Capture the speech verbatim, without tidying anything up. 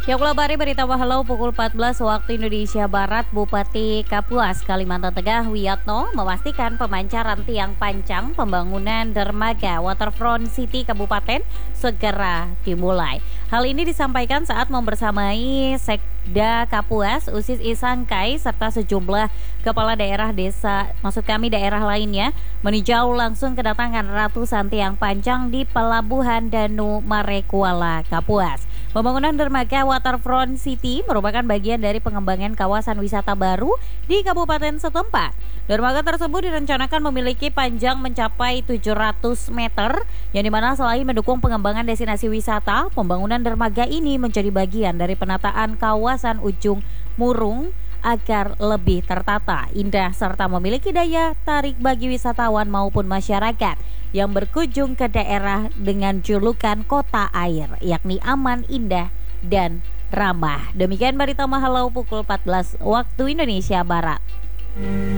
Ya Bari berita Wahalau pukul empat belas waktu Indonesia Barat. Bupati Kapuas, Kalimantan Tengah Wiyatno memastikan pemancaran tiang pancang pembangunan dermaga Waterfront City Kabupaten segera dimulai. Hal ini disampaikan saat membersamai Sekda Kapuas, Usis Isangkai, serta sejumlah kepala daerah desa, maksud kami daerah lainnya, meninjau langsung kedatangan ratusan tiang pancang di Pelabuhan Danu Marekuala, Kapuas. Pembangunan dermaga Waterfront City merupakan bagian dari pengembangan kawasan wisata baru di kabupaten setempat. Dermaga tersebut direncanakan memiliki panjang mencapai tujuh ratus meter, yang dimana selain mendukung pengembangan destinasi wisata, pembangunan dermaga ini menjadi bagian dari penataan kawasan Ujung Murung agar lebih tertata, indah, serta memiliki daya tarik bagi wisatawan maupun masyarakat yang berkunjung ke daerah dengan julukan kota air, yakni aman, indah, dan ramah. Demikian berita Wahalau pukul empat belas waktu Indonesia Barat.